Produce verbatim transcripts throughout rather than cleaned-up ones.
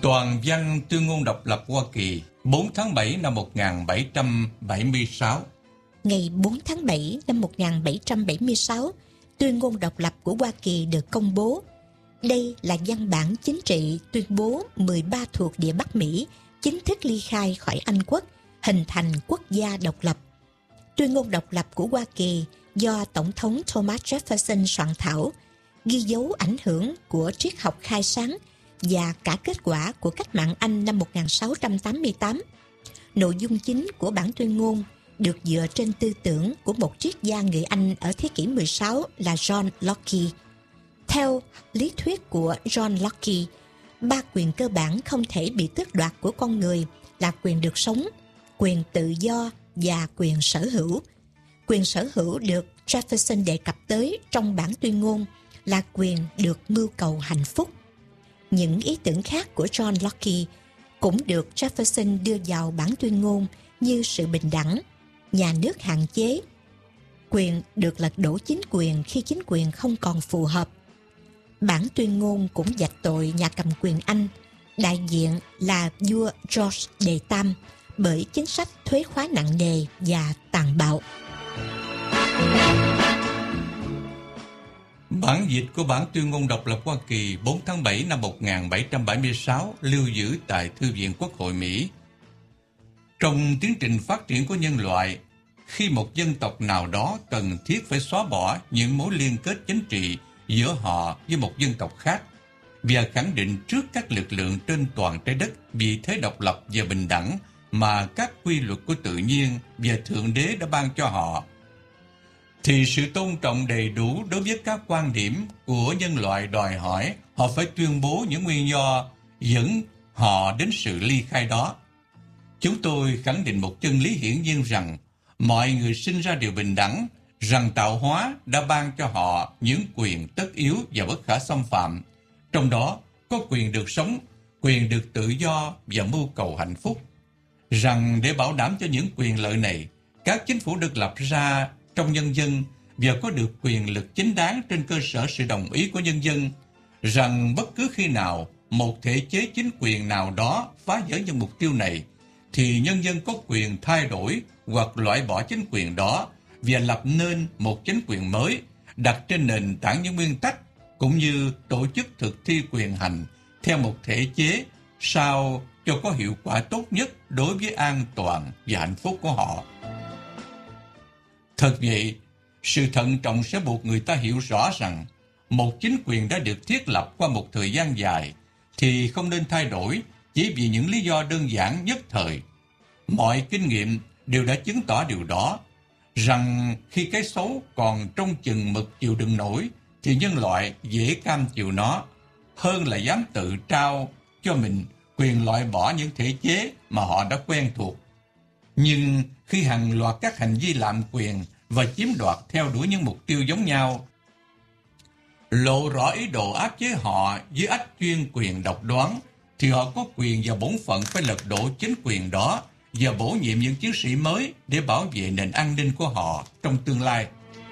Toàn văn Tuyên ngôn độc lập Hoa Kỳ bốn tháng bảy năm một nghìn bảy trăm bảy mươi sáu. Ngày bốn tháng bảy năm một nghìn bảy trăm bảy mươi sáu, Tuyên ngôn độc lập của Hoa Kỳ được công bố. Đây là văn bản chính trị tuyên bố mười ba thuộc địa Bắc Mỹ chính thức ly khai khỏi Anh quốc, hình thành quốc gia độc lập. Tuyên ngôn độc lập của Hoa Kỳ do Tổng thống Thomas Jefferson soạn thảo, ghi dấu ảnh hưởng của triết học khai sáng và cả kết quả của cách mạng Anh năm một nghìn sáu trăm tám mươi tám. Nội dung chính của bản tuyên ngôn được dựa trên tư tưởng của một triết gia người Anh ở thế kỷ mười sáu là John Locke. Theo lý thuyết của John Locke, ba quyền cơ bản không thể bị tước đoạt của con người là quyền được sống, quyền tự do và quyền sở hữu. Quyền sở hữu được Jefferson đề cập tới trong bản tuyên ngôn là quyền được mưu cầu hạnh phúc. Những ý tưởng khác của John Locke cũng được Jefferson đưa vào bản tuyên ngôn như sự bình đẳng, nhà nước hạn chế, quyền được lật đổ chính quyền khi chính quyền không còn phù hợp. Bản tuyên ngôn cũng vạch tội nhà cầm quyền Anh, đại diện là vua George đệ Tam, bởi chính sách thuế khóa nặng nề và tàn bạo. Bản dịch của bản tuyên ngôn độc lập Hoa Kỳ bốn tháng bảy năm một nghìn bảy trăm bảy mươi sáu lưu giữ tại Thư viện Quốc hội Mỹ. Trong tiến trình phát triển của nhân loại, khi một dân tộc nào đó cần thiết phải xóa bỏ những mối liên kết chính trị giữa họ với một dân tộc khác và khẳng định trước các lực lượng trên toàn trái đất vị thế độc lập và bình đẳng mà các quy luật của tự nhiên và Thượng Đế đã ban cho họ, thì sự tôn trọng đầy đủ đối với các quan điểm của nhân loại đòi hỏi họ phải tuyên bố những nguyên do dẫn họ đến sự ly khai đó. Chúng tôi khẳng định một chân lý hiển nhiên rằng mọi người sinh ra đều bình đẳng, rằng tạo hóa đã ban cho họ những quyền tất yếu và bất khả xâm phạm, trong đó có quyền được sống, quyền được tự do và mưu cầu hạnh phúc. Rằng để bảo đảm cho những quyền lợi này, các chính phủ được lập ra trong nhân dân và có được quyền lực chính đáng trên cơ sở sự đồng ý của nhân dân, rằng bất cứ khi nào một thể chế chính quyền nào đó phá vỡ những mục tiêu này, thì nhân dân có quyền thay đổi hoặc loại bỏ chính quyền đó và lập nên một chính quyền mới đặt trên nền tảng những nguyên tắc cũng như tổ chức thực thi quyền hành theo một thể chế sao cho có hiệu quả tốt nhất đối với an toàn và hạnh phúc của họ. Thật vậy, sự thận trọng sẽ buộc người ta hiểu rõ rằng một chính quyền đã được thiết lập qua một thời gian dài thì không nên thay đổi chỉ vì những lý do đơn giản nhất thời. Mọi kinh nghiệm đều đã chứng tỏ điều đó, rằng khi cái xấu còn trong chừng mực chịu đựng nổi thì nhân loại dễ cam chịu nó hơn là dám tự trao cho mình quyền loại bỏ những thể chế mà họ đã quen thuộc. Nhưng khi hàng loạt các hành vi lạm quyền và chiếm đoạt theo đuổi những mục tiêu giống nhau lộ rõ ý đồ áp chế họ dưới ách chuyên quyền độc đoán, thì họ có quyền và bổn phận phải lật đổ chính quyền đó và bổ nhiệm những chiến sĩ mới để bảo vệ nền an ninh của họ trong tương lai.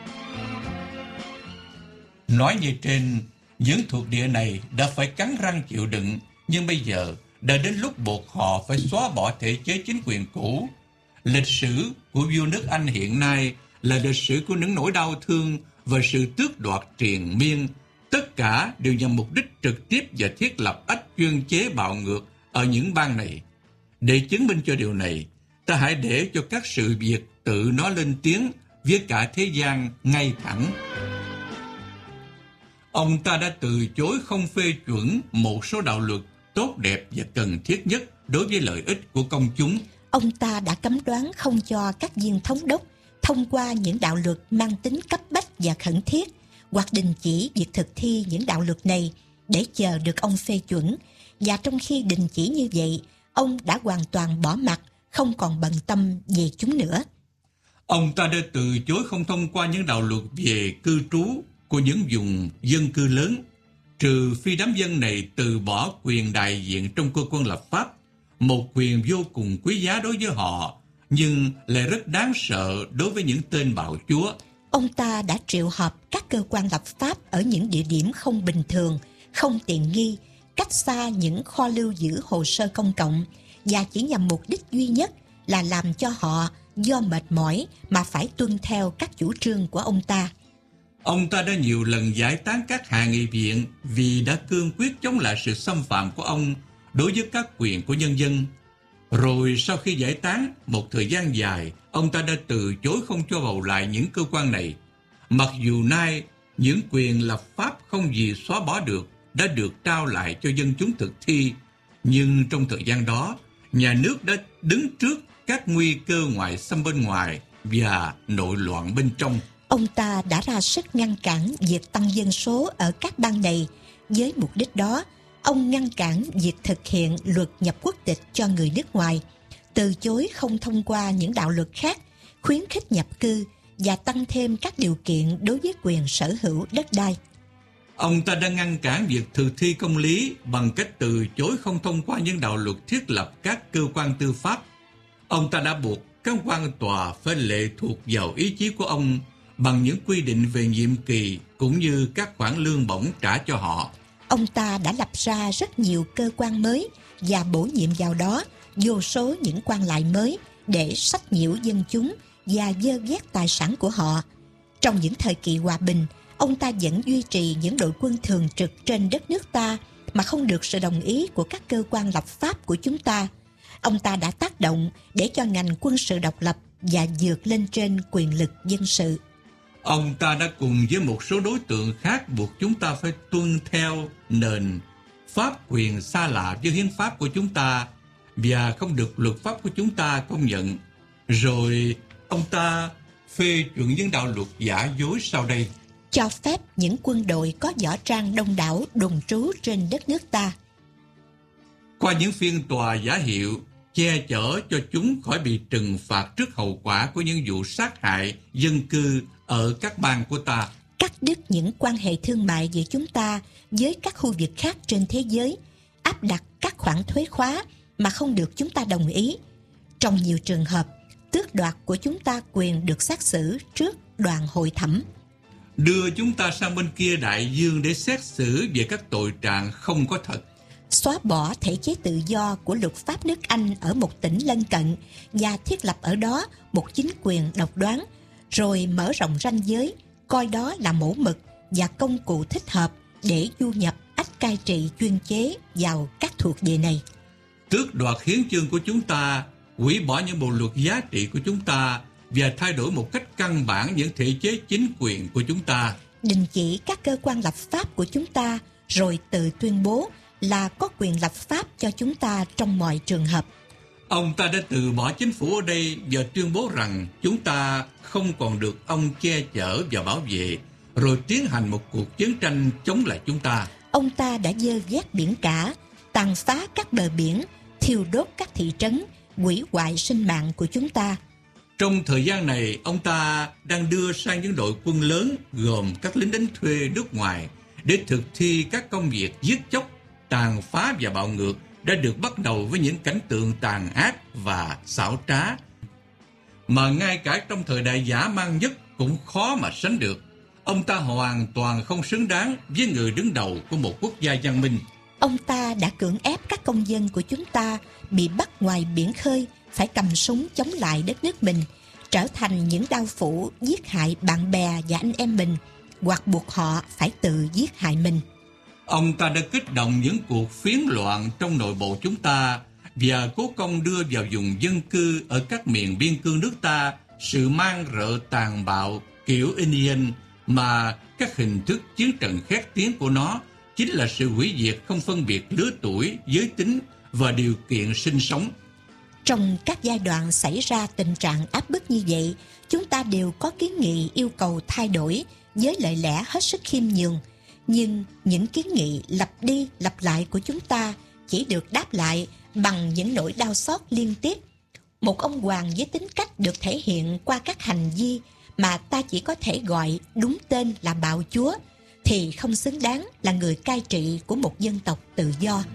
Nói như trên, những thuộc địa này đã phải cắn răng chịu đựng, nhưng bây giờ đã đến lúc buộc họ phải xóa bỏ thể chế chính quyền cũ. Lịch sử của vua nước Anh hiện nay là lịch sử của những nỗi đau thương và sự tước đoạt triền miên. Tất cả đều nhằm mục đích trực tiếp và thiết lập ách chuyên chế bạo ngược ở những bang này. Để chứng minh cho điều này, ta hãy để cho các sự việc tự nó lên tiếng với cả thế gian ngay thẳng. Ông ta đã từ chối không phê chuẩn một số đạo luật tốt đẹp và cần thiết nhất đối với lợi ích của công chúng. Ông ta đã cấm đoán không cho các viên thống đốc thông qua những đạo luật mang tính cấp bách và khẩn thiết, hoặc đình chỉ việc thực thi những đạo luật này để chờ được ông phê chuẩn. Và trong khi đình chỉ như vậy, ông đã hoàn toàn bỏ mặc, không còn bận tâm về chúng nữa. Ông ta đã từ chối không thông qua những đạo luật về cư trú của những vùng dân cư lớn, trừ phi đám dân này từ bỏ quyền đại diện trong cơ quan lập pháp, một quyền vô cùng quý giá đối với họ, nhưng lại rất đáng sợ đối với những tên bạo chúa. Ông ta đã triệu họp các cơ quan lập pháp ở những địa điểm không bình thường, không tiện nghi, cách xa những kho lưu giữ hồ sơ công cộng và chỉ nhằm mục đích duy nhất là làm cho họ do mệt mỏi mà phải tuân theo các chủ trương của ông ta. Ông ta đã nhiều lần giải tán các hạ nghị viện vì đã cương quyết chống lại sự xâm phạm của ông đối với các quyền của nhân dân. Rồi sau khi giải tán một thời gian dài, ông ta đã từ chối không cho bầu lại những cơ quan này. Mặc dù nay những quyền lập pháp không gì xóa bỏ được đã được trao lại cho dân chúng thực thi, nhưng trong thời gian đó, nhà nước đã đứng trước các nguy cơ ngoại xâm bên ngoài và nội loạn bên trong. Ông ta đã ra sức ngăn cản việc tăng dân số ở các bang này. Với mục đích đó, ông ngăn cản việc thực hiện luật nhập quốc tịch cho người nước ngoài, từ chối không thông qua những đạo luật khác, khuyến khích nhập cư và tăng thêm các điều kiện đối với quyền sở hữu đất đai. Ông ta đã ngăn cản việc thực thi công lý bằng cách từ chối không thông qua những đạo luật thiết lập các cơ quan tư pháp. Ông ta đã buộc các quan tòa phải lệ thuộc vào ý chí của ông bằng những quy định về nhiệm kỳ cũng như các khoản lương bổng trả cho họ. Ông ta đã lập ra rất nhiều cơ quan mới và bổ nhiệm vào đó vô số những quan lại mới để sách nhiễu dân chúng và dơ ghét tài sản của họ. Trong những thời kỳ hòa bình, ông ta vẫn duy trì những đội quân thường trực trên đất nước ta mà không được sự đồng ý của các cơ quan lập pháp của chúng ta. Ông ta đã tác động để cho ngành quân sự độc lập và vượt lên trên quyền lực dân sự. Ông ta đã cùng với một số đối tượng khác buộc chúng ta phải tuân theo nền pháp quyền xa lạ với hiến pháp của chúng ta và không được luật pháp của chúng ta công nhận. Rồi ông ta phê chuẩn những đạo luật giả dối sau đây. Cho phép những quân đội có võ trang đông đảo đồn trú trên đất nước ta. Qua những phiên tòa giả hiệu, che chở cho chúng khỏi bị trừng phạt trước hậu quả của những vụ sát hại dân cư ở các bang của ta. Cắt đứt những quan hệ thương mại giữa chúng ta với các khu vực khác trên thế giới, áp đặt các khoản thuế khóa mà không được chúng ta đồng ý. Trong nhiều trường hợp, tước đoạt của chúng ta quyền được xét xử trước đoàn hội thẩm. Đưa chúng ta sang bên kia đại dương để xét xử về các tội trạng không có thật. Xóa bỏ thể chế tự do của luật pháp nước Anh ở một tỉnh lân cận và thiết lập ở đó một chính quyền độc đoán, rồi mở rộng ranh giới, coi đó là mẫu mực và công cụ thích hợp để du nhập ách cai trị chuyên chế vào các thuộc địa này. Tước đoạt hiến chương của chúng ta, hủy bỏ những bộ luật giá trị của chúng ta và thay đổi một cách căn bản những thể chế chính quyền của chúng ta. Đình chỉ các cơ quan lập pháp của chúng ta, rồi tự tuyên bố là có quyền lập pháp cho chúng ta trong mọi trường hợp. Ông ta đã từ bỏ chính phủ ở đây và tuyên bố rằng chúng ta không còn được ông che chở và bảo vệ, rồi tiến hành một cuộc chiến tranh chống lại chúng ta. Ông ta đã dơ ghét biển cả, tàn phá các bờ biển, thiêu đốt các thị trấn, hủy hoại sinh mạng của chúng ta. Trong thời gian này, ông ta đang đưa sang những đội quân lớn gồm các lính đánh thuê nước ngoài để thực thi các công việc giết chóc, tàn phá và bạo ngược đã được bắt đầu với những cảnh tượng tàn ác và xảo trá mà ngay cả trong thời đại dã man nhất cũng khó mà sánh được. Ông ta hoàn toàn không xứng đáng với người đứng đầu của một quốc gia văn minh. Ông ta đã cưỡng ép các công dân của chúng ta bị bắt ngoài biển khơi phải cầm súng chống lại đất nước mình, trở thành những đao phủ giết hại bạn bè và anh em mình, hoặc buộc họ phải tự giết hại mình. Ông ta đã kích động những cuộc phiến loạn trong nội bộ chúng ta và cố công đưa vào vùng dân cư ở các miền biên cương nước ta sự man rợ tàn bạo kiểu Indian, mà các hình thức chiến trận khét tiếng của nó chính là sự hủy diệt không phân biệt lứa tuổi, giới tính và điều kiện sinh sống. Trong các giai đoạn xảy ra tình trạng áp bức như vậy, chúng ta đều có kiến nghị yêu cầu thay đổi với lời lẽ hết sức khiêm nhường. Nhưng những kiến nghị lặp đi lặp lại của chúng ta chỉ được đáp lại bằng những nỗi đau xót liên tiếp. Một ông hoàng với tính cách được thể hiện qua các hành vi mà ta chỉ có thể gọi đúng tên là bạo chúa thì không xứng đáng là người cai trị của một dân tộc tự do.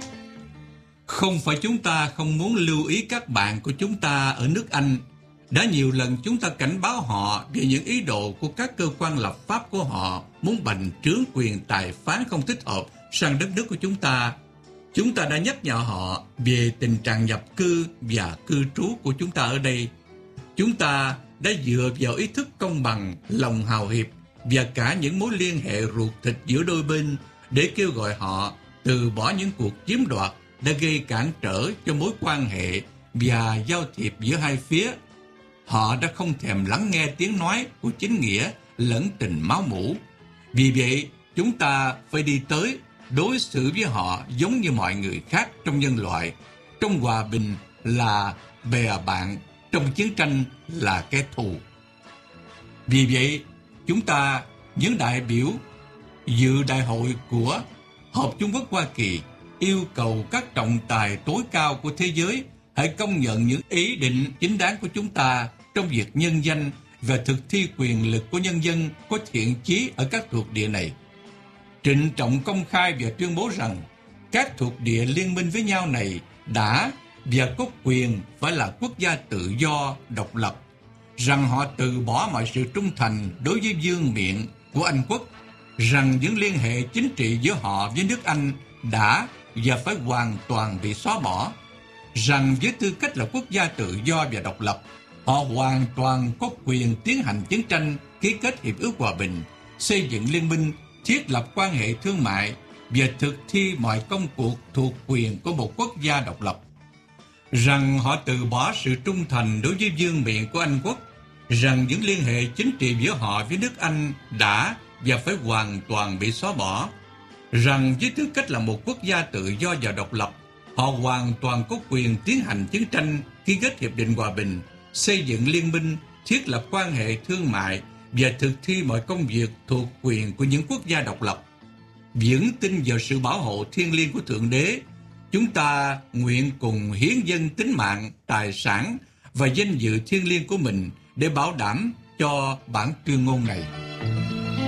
Không phải chúng ta không muốn lưu ý các bạn của chúng ta ở nước Anh. Đã nhiều lần chúng ta cảnh báo họ về những ý đồ của các cơ quan lập pháp của họ muốn bành trướng quyền tài phán không thích hợp sang đất nước của chúng ta. Chúng ta đã nhắc nhở họ về tình trạng nhập cư và cư trú của chúng ta ở đây. Chúng ta đã dựa vào ý thức công bằng, lòng hào hiệp và cả những mối liên hệ ruột thịt giữa đôi bên để kêu gọi họ từ bỏ những cuộc chiếm đoạt đã gây cản trở cho mối quan hệ và giao thiệp giữa hai phía. Họ đã không thèm lắng nghe tiếng nói của chính nghĩa lẫn tình máu mủ. Vì vậy, chúng ta phải đi tới đối xử với họ giống như mọi người khác trong nhân loại, trong hòa bình là bè bạn, trong chiến tranh là kẻ thù. Vì vậy, chúng ta, những đại biểu dự đại hội của Hợp Trung Quốc Hoa Kỳ, yêu cầu các trọng tài tối cao của thế giới hãy công nhận những ý định chính đáng của chúng ta trong việc nhân danh và thực thi quyền lực của nhân dân có thiện chí ở các thuộc địa này. Trịnh trọng công khai và tuyên bố rằng các thuộc địa liên minh với nhau này đã và có quyền phải là quốc gia tự do, độc lập, rằng họ từ bỏ mọi sự trung thành đối với vương miện của Anh quốc, rằng những liên hệ chính trị giữa họ với nước Anh đã và phải hoàn toàn bị xóa bỏ, rằng với tư cách là quốc gia tự do và độc lập, họ hoàn toàn có quyền tiến hành chiến tranh, ký kết hiệp ước hòa bình, xây dựng liên minh, thiết lập quan hệ thương mại và thực thi mọi công cuộc thuộc quyền của một quốc gia độc lập, rằng họ từ bỏ sự trung thành đối với vương miện của Anh quốc, rằng những liên hệ chính trị giữa họ với nước Anh đã và phải hoàn toàn bị xóa bỏ, rằng với tư cách là một quốc gia tự do và độc lập, họ hoàn toàn có quyền tiến hành chiến tranh, ký kết hiệp định hòa bình, xây dựng liên minh, thiết lập quan hệ thương mại và thực thi mọi công việc thuộc quyền của những quốc gia độc lập. Vững tin vào sự bảo hộ thiêng liêng của Thượng Đế, chúng ta nguyện cùng hiến dâng tính mạng, tài sản và danh dự thiêng liêng của mình để bảo đảm cho bản tuyên ngôn này.